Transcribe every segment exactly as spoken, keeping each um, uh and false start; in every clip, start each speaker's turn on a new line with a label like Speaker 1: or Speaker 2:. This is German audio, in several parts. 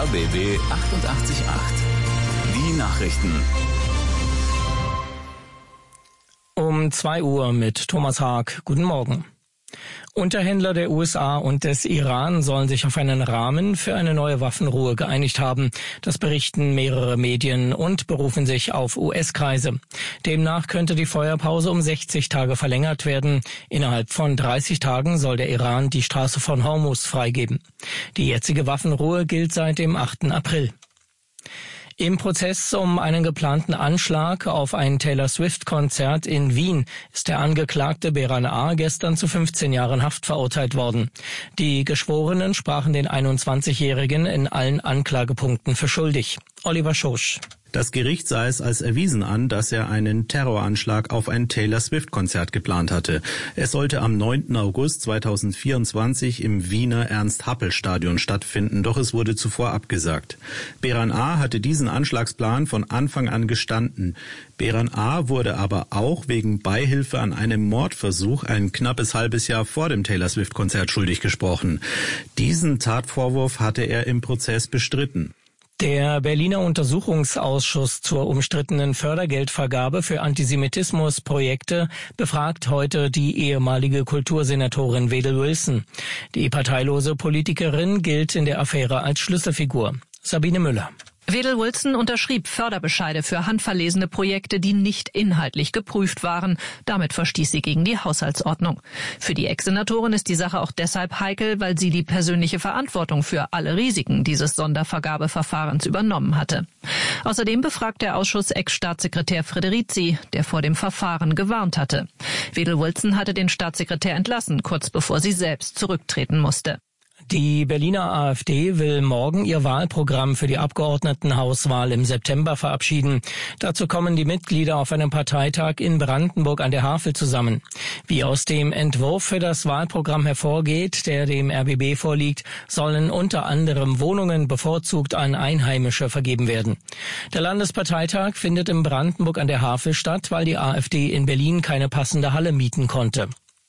Speaker 1: R B B achtundachtzig Komma acht. Die Nachrichten.
Speaker 2: Um zwei Uhr mit Thomas Haag. Guten Morgen. Unterhändler der U S A und des Iran sollen sich auf einen Rahmen für eine neue Waffenruhe geeinigt haben. Das berichten mehrere Medien und berufen sich auf U S-Kreise. Demnach könnte die Feuerpause um sechzig Tage verlängert werden. Innerhalb von dreißig Tagen soll der Iran die Straße von Hormuz freigeben. Die jetzige Waffenruhe gilt seit dem achten April. Im Prozess um einen geplanten Anschlag auf ein Taylor-Swift-Konzert in Wien ist der Angeklagte Beran A. gestern zu fünfzehn Jahren Haft verurteilt worden. Die Geschworenen sprachen den einundzwanzigjährigen in allen Anklagepunkten für schuldig. Oliver Schosch.
Speaker 3: Das Gericht sah es als erwiesen an, dass er einen Terroranschlag auf ein Taylor-Swift-Konzert geplant hatte. Es sollte am neunten August zweitausendvierundzwanzig im Wiener Ernst-Happel-Stadion stattfinden, doch es wurde zuvor abgesagt. Beran A. hatte diesen Anschlagsplan von Anfang an gestanden. Beran A. wurde aber auch wegen Beihilfe an einem Mordversuch ein knappes halbes Jahr vor dem Taylor-Swift-Konzert schuldig gesprochen. Diesen Tatvorwurf hatte er im Prozess bestritten.
Speaker 2: Der Berliner Untersuchungsausschuss zur umstrittenen Fördergeldvergabe für Antisemitismusprojekte befragt heute die ehemalige Kultursenatorin Wedel Wilson. Die parteilose Politikerin gilt in der Affäre als Schlüsselfigur. Sabine Müller.
Speaker 4: Wedel Wilson unterschrieb Förderbescheide für handverlesene Projekte, die nicht inhaltlich geprüft waren. Damit verstieß sie gegen die Haushaltsordnung. Für die Ex-Senatorin ist die Sache auch deshalb heikel, weil sie die persönliche Verantwortung für alle Risiken dieses Sondervergabeverfahrens übernommen hatte. Außerdem befragt der Ausschuss Ex-Staatssekretär Frederizi, der vor dem Verfahren gewarnt hatte. Wedel Wilson hatte den Staatssekretär entlassen, kurz bevor sie selbst zurücktreten musste.
Speaker 2: Die Berliner AfD will morgen ihr Wahlprogramm für die Abgeordnetenhauswahl im September verabschieden. Dazu kommen die Mitglieder auf einem Parteitag in Brandenburg an der Havel zusammen. Wie aus dem Entwurf für das Wahlprogramm hervorgeht, der dem R B B vorliegt, sollen unter anderem Wohnungen bevorzugt an Einheimische vergeben werden. Der Landesparteitag findet in Brandenburg an der Havel statt, weil die AfD in Berlin keine passende Halle mieten konnte.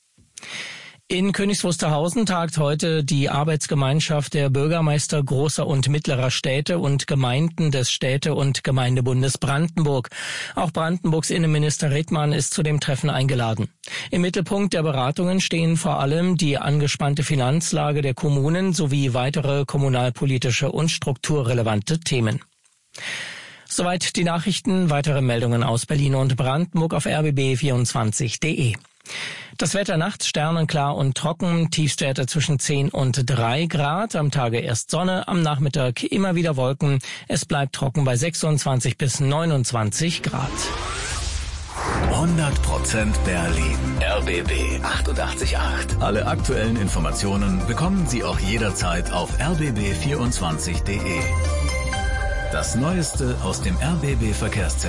Speaker 2: In Königs Wusterhausen tagt heute die Arbeitsgemeinschaft der Bürgermeister großer und mittlerer Städte und Gemeinden des Städte- und Gemeindebundes Brandenburg. Auch Brandenburgs Innenminister Rittmann ist zu dem Treffen eingeladen. Im Mittelpunkt der Beratungen stehen vor allem die angespannte Finanzlage der Kommunen sowie weitere kommunalpolitische und strukturrelevante Themen. Soweit die Nachrichten. Weitere Meldungen aus Berlin und Brandenburg auf R B B vierundzwanzig punkt de. Das Wetter nachts sternenklar und trocken, Tiefstwerte zwischen zehn und drei Grad, am Tage erst Sonne, am Nachmittag immer wieder Wolken. Es bleibt trocken bei sechsundzwanzig bis neunundzwanzig Grad.
Speaker 1: hundert Prozent Berlin. R B B achtundachtzig Komma acht. Alle aktuellen Informationen bekommen Sie auch jederzeit auf R B B vierundzwanzig punkt de. Das Neueste aus dem R B B Verkehrszentrum.